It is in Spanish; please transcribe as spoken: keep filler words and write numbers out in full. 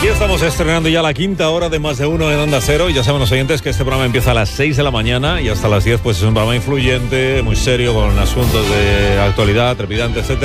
Aquí estamos estrenando ya la quinta hora de Más de Uno en Onda Cero. Y ya saben los oyentes que este programa empieza a las seis de la mañana y hasta las diez pues es un programa influyente, muy serio, con asuntos de actualidad, trepidante, etcétera.